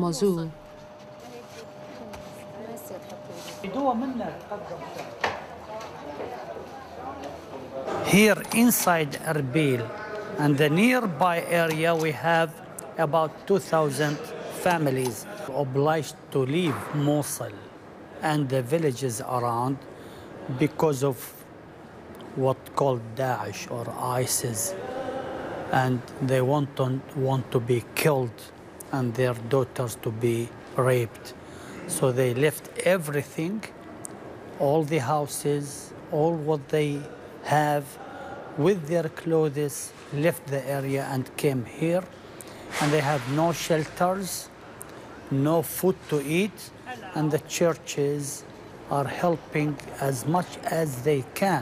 Mosul. Here inside Erbil and the nearby area, we have about 2,000 families obliged to leave Mosul and the villages around because of what called Daesh or ISIS, and they want to be killed and their daughters to be raped. So they left everything, all the houses, all what they have with their clothes, left the area and came here. And they have no shelters, no food to eat, and the churches are helping as much as they can.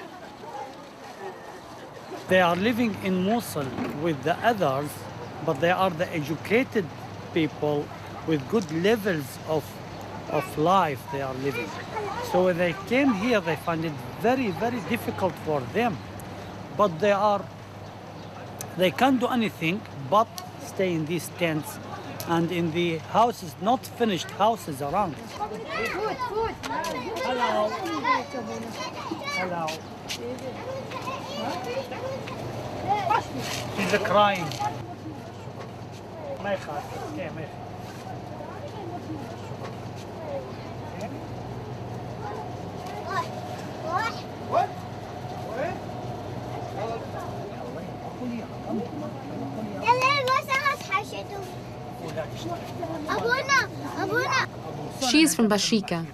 They are living in Mosul with the others, but they are the educated people with good levels of life they are living. So when they came here, they find it very, very difficult for them. But they can't do anything but stay in these tents and in the houses, not finished houses around. Food. Hello. Hello. She's crying. What? She's from Bashika.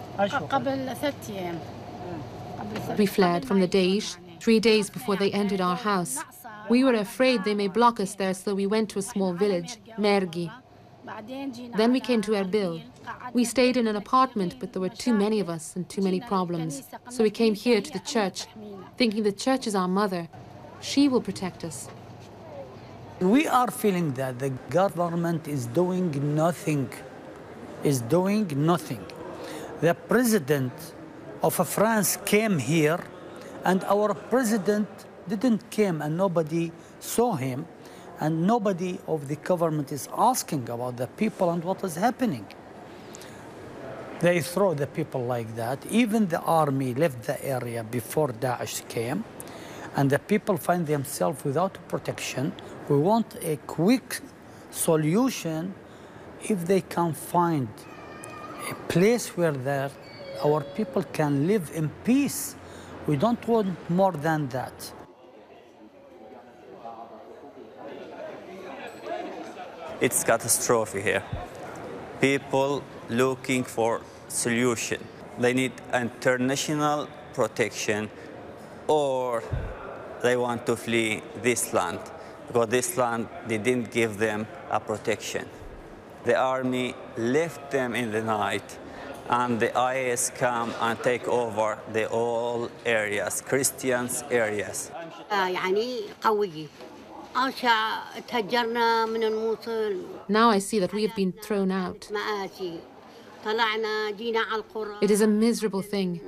We fled from the Daesh 3 days before they entered our house. We were afraid they may block us there, so we went to a small village, Mergi. Then we came to Erbil. We stayed in an apartment, but there were too many of us and too many problems. So we came here to the church, thinking the church is our mother. She will protect us. We are feeling that the government is doing nothing. The president of France came here, and our president didn't come, and nobody saw him, and nobody of the government is asking about the people and what is happening. They throw the people like that. Even the army left the area before Daesh came, and the people find themselves without protection. We want a quick solution if they can find a place where our people can live in peace. We don't want more than that. It's catastrophe here. People looking for solution. They need international protection, or they want to flee this land, because this land didn't give them a protection. The army left them in the night, and the IS come and take over the all areas, Christians areas. Now I see that we have been thrown out. It is a miserable thing.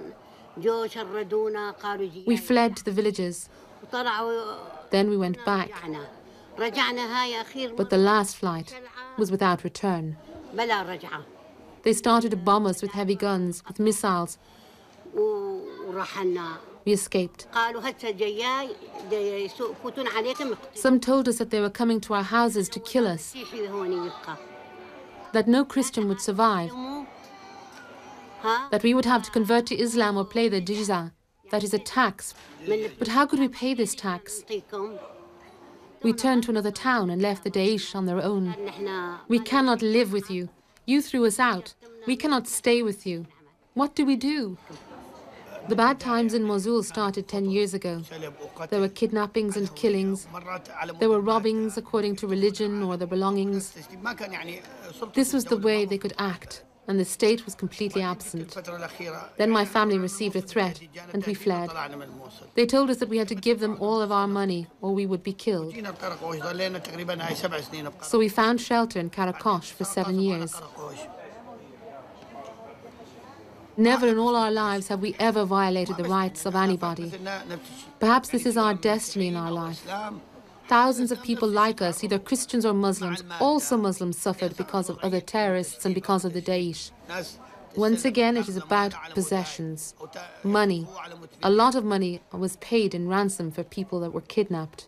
We fled to the villages. Then we went back. But the last flight was without return. They started to bomb us with heavy guns, with missiles. We escaped. Some told us that they were coming to our houses to kill us, that no Christian would survive, that we would have to convert to Islam or pay the jizya, that is a tax. But how could we pay this tax? We turned to another town and left the Daesh on their own. We cannot live with you. You threw us out. We cannot stay with you. What do we do? The bad times in Mosul started 10 years ago. There were kidnappings and killings. There were robbings according to religion or their belongings. This was the way they could act, and the state was completely absent. Then my family received a threat, and we fled. They told us that we had to give them all of our money, or we would be killed. So we found shelter in Karakosh for 7 years. Never in all our lives have we ever violated the rights of anybody. Perhaps this is our destiny in our life. Thousands of people like us, either Christians or Muslims, also Muslims, suffered because of other terrorists and because of the Daesh. Once again, it is about possessions, money. A lot of money was paid in ransom for people that were kidnapped.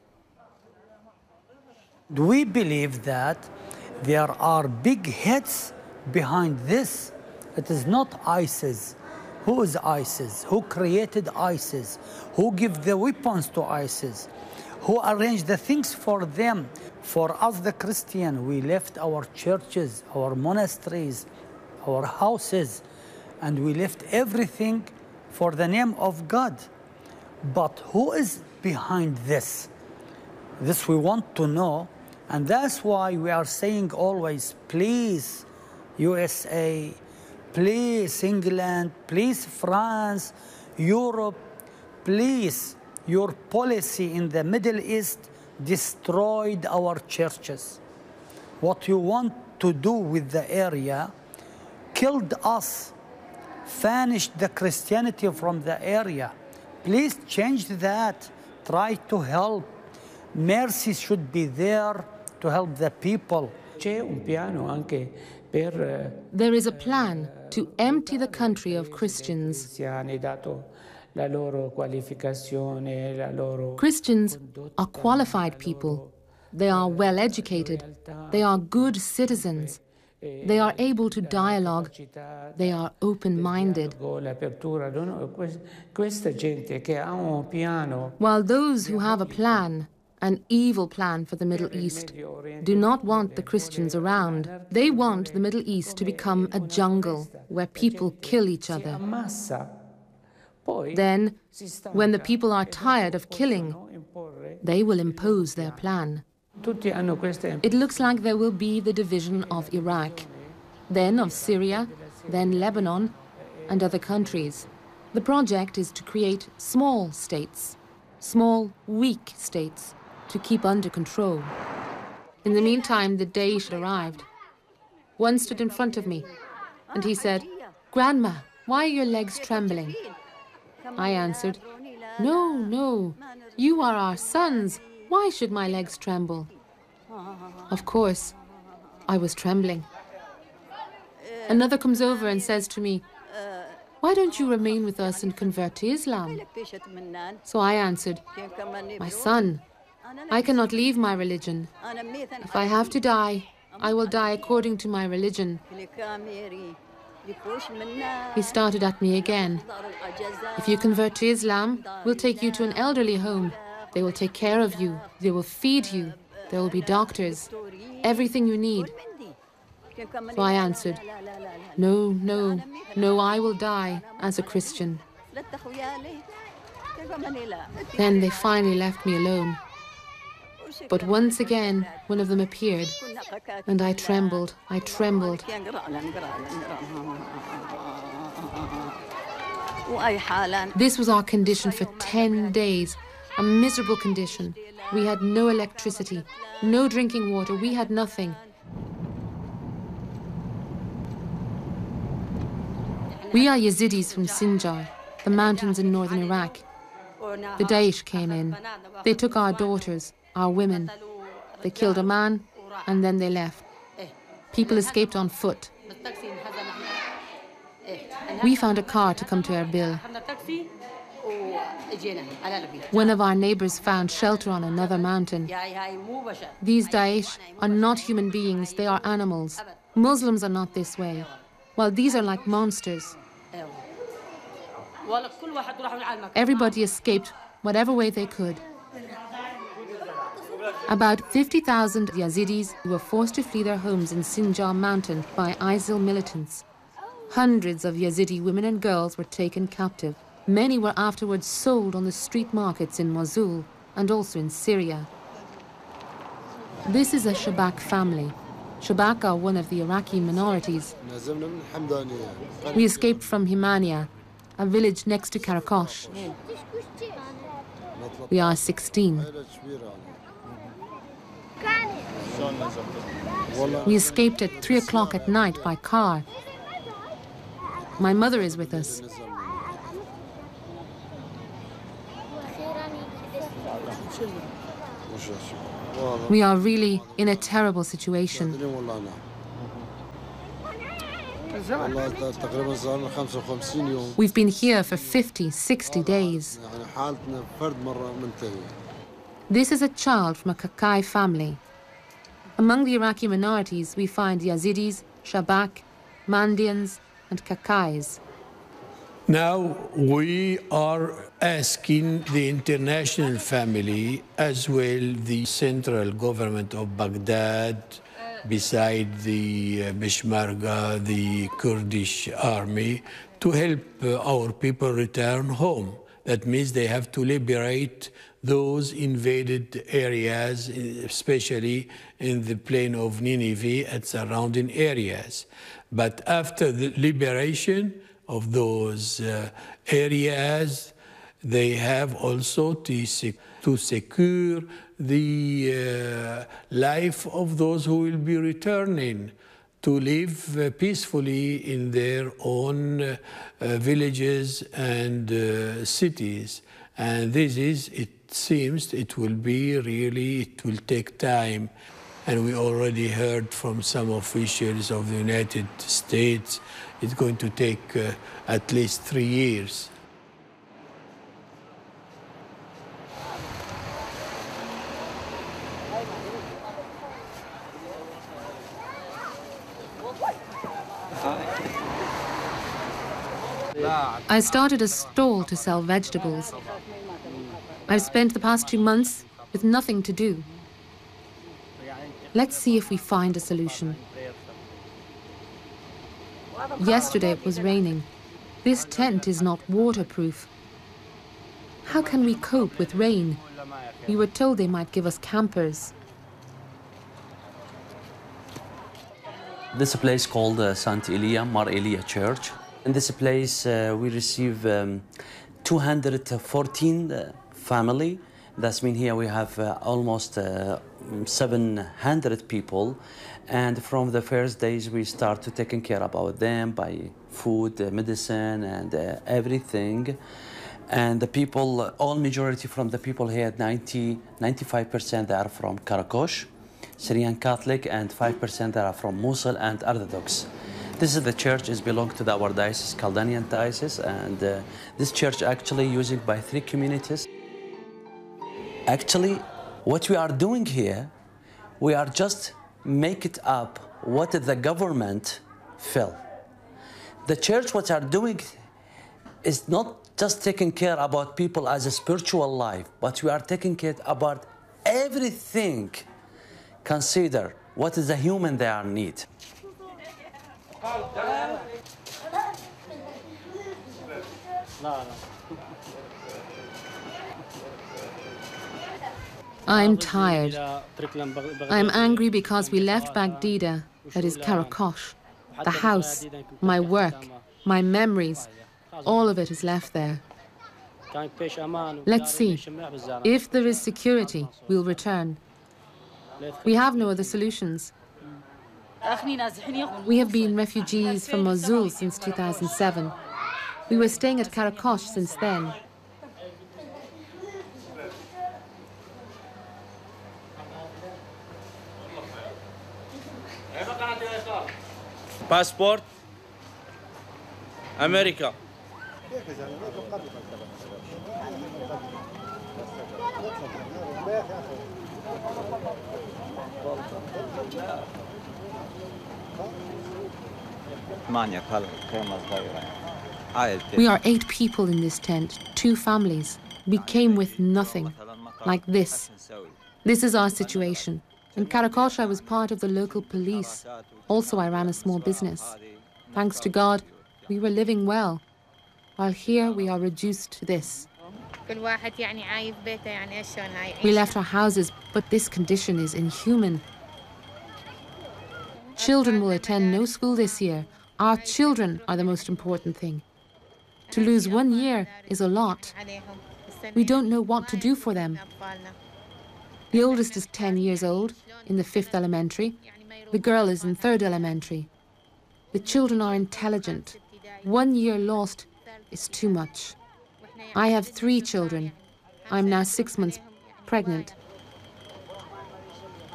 We believe that there are big heads behind this. It is not ISIS. Who is ISIS? Who created ISIS? Who gave the weapons to ISIS? Who arranged the things for them? For us, the Christian, we left our churches, our monasteries, our houses, and we left everything for the name of God. But who is behind this? This we want to know, and that's why we are saying always, please, USA, please, England, please, France, Europe, please, your policy in the Middle East destroyed our churches. What you want to do with the area killed us, vanished the Christianity from the area. Please change that. Try to help. Mercy should be there to help the people. There is a plan to empty the country of Christians. Christians are qualified people. They are well educated. They are good citizens. They are able to dialogue. They are open-minded. While those who have a plan, an evil plan for the Middle East, do not want the Christians around. They want the Middle East to become a jungle where people kill each other. Then, when the people are tired of killing, they will impose their plan. It looks like there will be the division of Iraq, then of Syria, then Lebanon, and other countries. The project is to create small states, small, weak states, to keep under control. In the meantime, the Daesh arrived. One stood in front of me, and he said, "Grandma, why are your legs trembling?" I answered, "No, no, you are our sons. Why should my legs tremble?" Of course, I was trembling. Another comes over and says to me, "Why don't you remain with us and convert to Islam?" So I answered, "My son, I cannot leave my religion. If I have to die, I will die according to my religion." He started at me again. "If you convert to Islam, we'll take you to an elderly home. They will take care of you. They will feed you. There will be doctors. Everything you need." So I answered, "No, no, no, I will die as a Christian." Then they finally left me alone. But once again, one of them appeared, and I trembled, I trembled. This was our condition for 10 days, a miserable condition. We had no electricity, no drinking water, we had nothing. We are Yazidis from Sinjar, the mountains in northern Iraq. The Daesh came in. They took our daughters, our women. They killed a man, and then they left. People escaped on foot. We found a car to come to Erbil. One of our neighbors found shelter on another mountain. These Daesh are not human beings, they are animals. Muslims are not this way, while these are like monsters. Everybody escaped whatever way they could. About 50,000 Yazidis were forced to flee their homes in Sinjar mountain by ISIL militants. Hundreds of Yazidi women and girls were taken captive. Many were afterwards sold on the street markets in Mosul and also in Syria. This is a Shabak family. Shabak are one of the Iraqi minorities. We escaped from Himania, a village next to Karakosh. We are 16. We escaped at 3 o'clock at night by car. My mother is with us. We are really in a terrible situation. We've been here for 50, 60 days. This is a child from a Kakai family. Among the Iraqi minorities, we find Yazidis, Shabak, Mandians, and Kakais. Now we are asking the international family, as well the central government of Baghdad, beside the Peshmerga, the Kurdish army, to help our people return home. That means they have to liberate those invaded areas, especially in the plain of Nineveh and surrounding areas. But after the liberation of those areas, they have also to secure the life of those who will be returning to live peacefully in their own villages and cities. And this is, it seems, it will take time. And we already heard from some officials of the United States, it's going to take at least 3 years. I started a stall to sell vegetables. I've spent the past 2 months with nothing to do. Let's see if we find a solution. Yesterday it was raining. This tent is not waterproof. How can we cope with rain? We were told they might give us campers. This is a place called Sant Elia, Mar Elia Church. In this place, we receive 214 family. That means here we have almost 700 people. And from the first days, we start to taking care about them by food, medicine, and everything. And the people, all majority from the people here, 95% they are from Karakosh, Syrian Catholic, and 5% they are from Mosul and Orthodox. This is the church, is belong to our diocese, Caldanian diocese, and this church actually used by 3 communities. Actually, what we are doing here, we are just make it up what the government fell. The church, what are doing is not just taking care about people as a spiritual life, but we are taking care about everything. Consider what is the human they are need. I'm tired. I'm angry because we left Baghdad, that is Karakosh. The house, my work, my memories, all of it is left there. Let's see. If there is security, we'll return. We have no other solutions. We have been refugees from Mosul since 2007. We were staying at Karakosh since then. Passport, America. We are 8 people in this tent, 2 families. We came with nothing, like this. This is our situation. In Karakosh, I was part of the local police. Also, I ran a small business. Thanks to God, we were living well. While here, we are reduced to this. We left our houses, but this condition is inhuman. Children will attend no school this year. Our children are the most important thing. To lose 1 year is a lot. We don't know what to do for them. The oldest is 10 years old, in the 5th elementary. The girl is in 3rd elementary. The children are intelligent. 1 year lost is too much. I have 3 children. I'm now 6 months pregnant.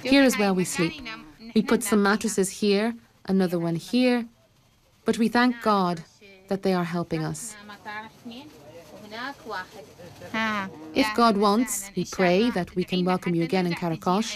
Here is where we sleep. We put some mattresses here, another one here, but we thank God that they are helping us. If God wants, we pray that we can welcome you again in Karakosh.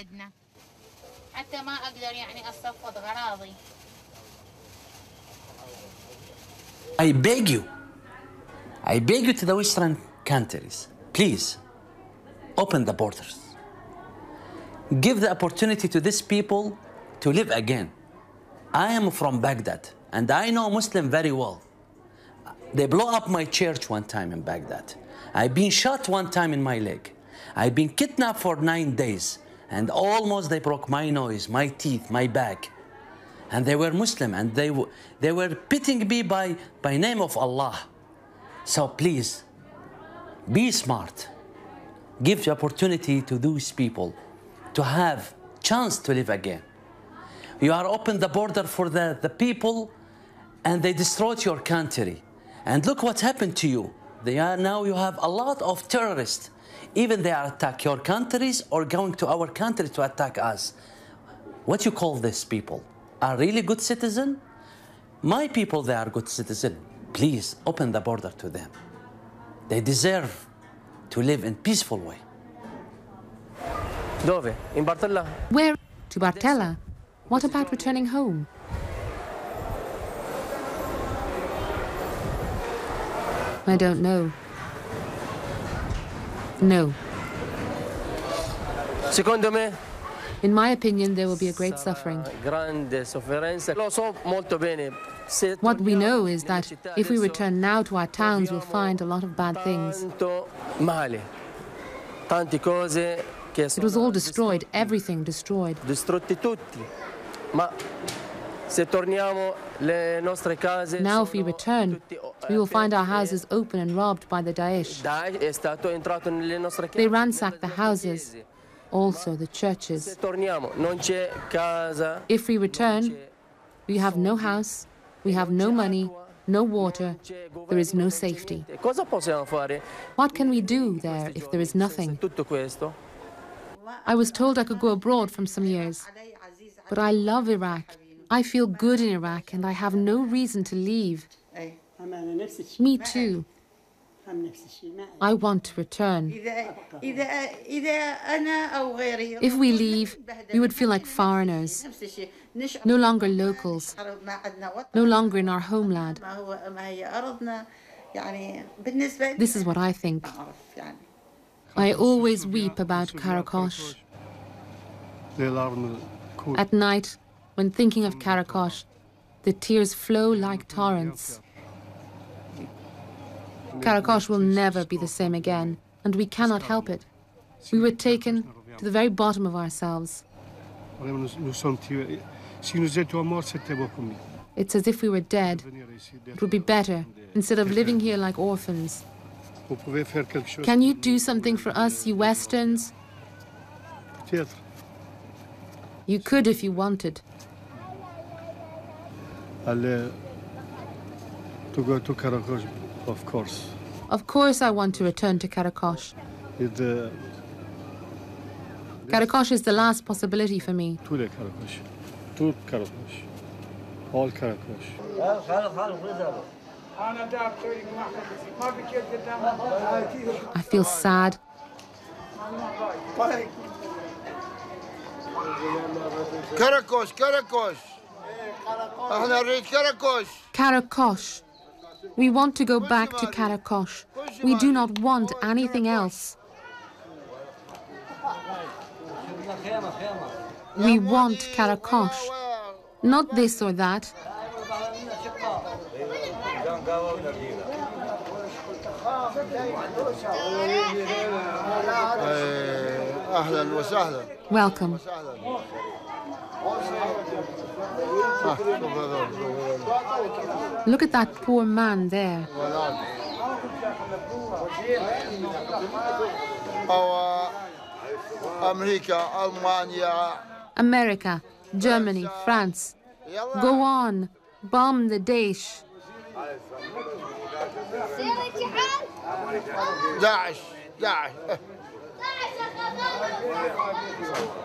I beg you to the Western countries, please, open the borders. Give the opportunity to these people to live again. I am from Baghdad, and I know Muslim very well. They blow up my church one time in Baghdad. I've been shot one time in my leg. I've been kidnapped for 9 days, and almost they broke my nose, my teeth, my back. And they were Muslim, and they were beating me by name of Allah. So please, be smart. Give the opportunity to those people to have chance to live again. You are open the border for the people, and they destroyed your country. And look what happened to you. Now you have a lot of terrorists. Even they are attack your countries or going to our country to attack us. What you call these people? Are really good citizen? My people, they are good citizen. Please open the border to them. They deserve to live in peaceful way. Dove? In Bartella? Where? To Bartella? What about returning home? I don't know. No. Secondo me, in my opinion, there will be a great suffering. What we know is that if we return now to our towns, we'll find a lot of bad things. It was all destroyed, everything destroyed. Now if we return, we will find our houses open and robbed by the Daesh. They ransacked the houses, also the churches. If we return, we have no house, we have no money, no water, there is no safety. What can we do there if there is nothing? I was told I could go abroad from some years, but I love Iraq. I feel good in Iraq and I have no reason to leave. Me too. I want to return. If we leave, we would feel like foreigners, no longer locals, no longer in our homeland. This is what I think. I always weep about Karakosh. At night, when thinking of Karakosh, the tears flow like torrents. Karakosh will never be the same again, and we cannot help it. We were taken to the very bottom of ourselves. It's as if we were dead. It would be better, instead of living here like orphans. Can you do something for us, you Westerns? You could if you wanted. To go to Karakosh, of course. Of course I want to return to Karakosh. Karakosh is the last possibility for me. To Karakosh. All Karakosh. I feel sad. Karakosh, Karakosh. Karakosh. We want to go back to Karakosh. We do not want anything else. We want Karakosh. Not this or that. Welcome. Look at that poor man there. America, Germany, France. Go on, bomb the Daesh. Daesh.